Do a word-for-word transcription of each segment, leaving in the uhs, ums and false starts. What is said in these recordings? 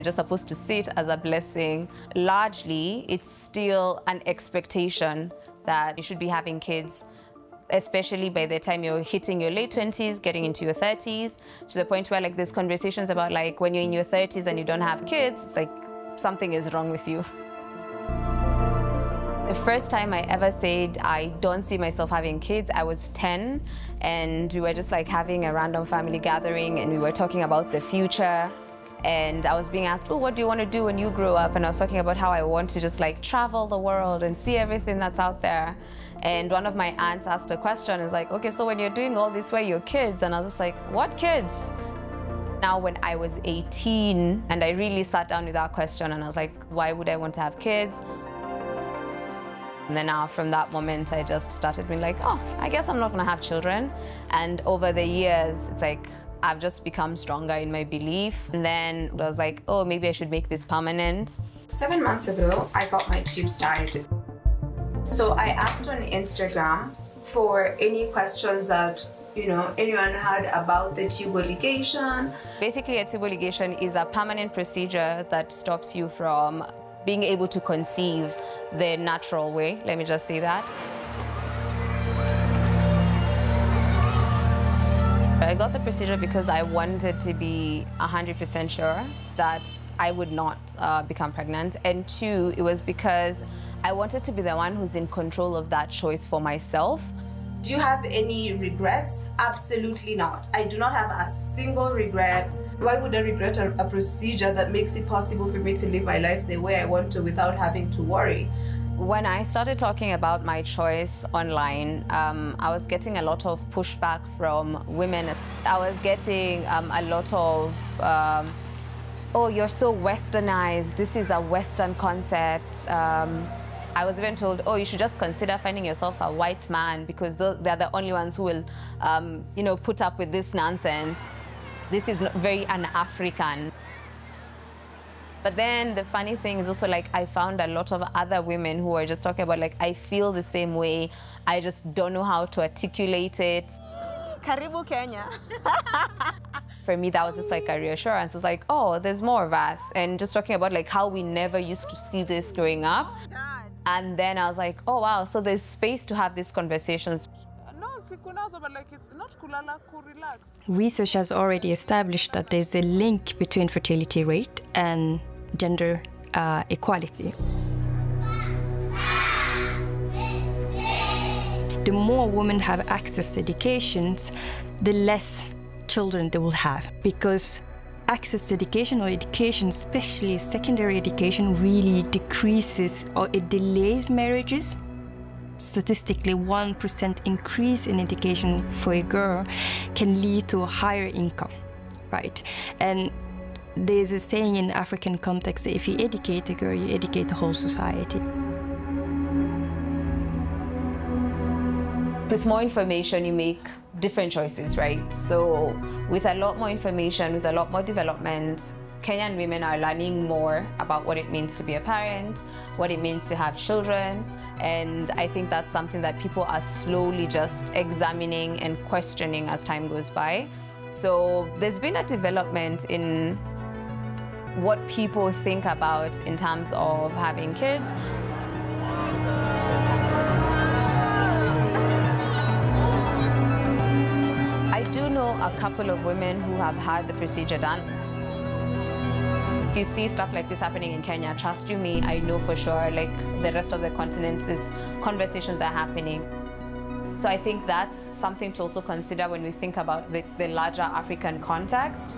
Just supposed to see it as a blessing. Largely, it's still an expectation that you should be having kids, especially by the time you're hitting your late twenties, getting into your thirties, to the point where like there's conversations about like when you're in your thirties and you don't have kids, it's like something is wrong with you. The first time I ever said I don't see myself having kids, I was ten, and we were just like having a random family gathering and we were talking about the future. And I was being asked, oh, what do you want to do when you grow up? And I was talking about how I want to just like travel the world and see everything that's out there. And one of my aunts asked a question, is like, okay, so when you're doing all this, where are your kids? And I was just like, what kids? Now, when I was eighteen, and I really sat down with that question and I was like, why would I want to have kids? And then now from that moment, I just started being like, oh, I guess I'm not gonna have children. And over the years, it's like, I've just become stronger in my belief. And then I was like, oh, maybe I should make this permanent. Seven months ago, I got my tubes tied. So I asked on Instagram for any questions that, you know, anyone had about the tube ligation. Basically, a tube ligation is a permanent procedure that stops you from being able to conceive the natural way. Let me just say that. I got the procedure because I wanted to be one hundred percent sure that I would not uh, become pregnant. And two, it was because I wanted to be the one who's in control of that choice for myself. Do you have any regrets? Absolutely not. I do not have a single regret. Why would I regret a, a procedure that makes it possible for me to live my life the way I want to without having to worry? When I started talking about my choice online, um, I was getting a lot of pushback from women. I was getting um, a lot of, um, oh, you're so westernized. This is a Western concept. Um, I was even told, oh, you should just consider finding yourself a white man because they're the only ones who will, um, you know, put up with this nonsense. This is very un-African. But then the funny thing is also like I found a lot of other women who are just talking about like, I feel the same way. I just don't know how to articulate it. Karibu Kenya. For me, that was just like a reassurance. It's like, oh, there's more of us. And just talking about like how we never used to see this growing up. God. And then I was like, oh, wow, so there's space to have these conversations. Research has already established that there's a link between fertility rate and gender uh, equality. The more women have access to educations, the less children they will have, because access to education or education, especially secondary education, really decreases or it delays marriages. Statistically, one percent increase in education for a girl can lead to a higher income, right? And there's a saying in African context that if you educate a girl, you educate the whole society. With more information, you make different choices, right? So with a lot more information, with a lot more development, Kenyan women are learning more about what it means to be a parent, what it means to have children, and I think that's something that people are slowly just examining and questioning as time goes by. So there's been a development in what people think about in terms of having kids. I do know a couple of women who have had the procedure done. If you see stuff like this happening in Kenya, trust you me, I know for sure, like the rest of the continent, these conversations are happening. So I think that's something to also consider when we think about the, the larger African context.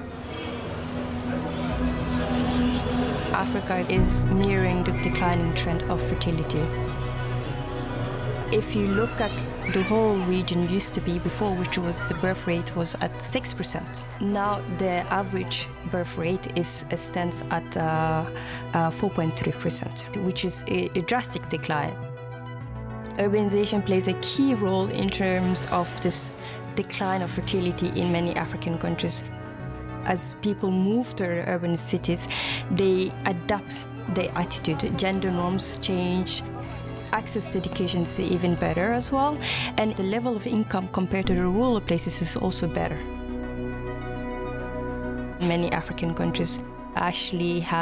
Africa is mirroring the declining trend of fertility. If you look at the whole region used to be before, which was the birth rate was at six percent. Now the average birth rate is stands at uh, uh, four point three percent, which is a, a drastic decline. Urbanization plays a key role in terms of this decline of fertility in many African countries. As people move to urban cities, they adapt their attitude. Gender norms change. Access to education is even better as well, and the level of income compared to the rural places is also better. In many African countries, Ashley had